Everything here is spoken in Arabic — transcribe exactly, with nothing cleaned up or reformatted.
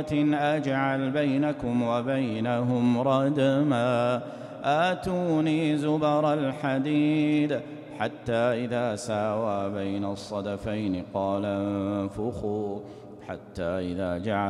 أجعل بينكم وبينهم ردما آتوني زبر الحديد حتى إذا ساوى بين الصدفين قال انفخوا حتى إذا جعل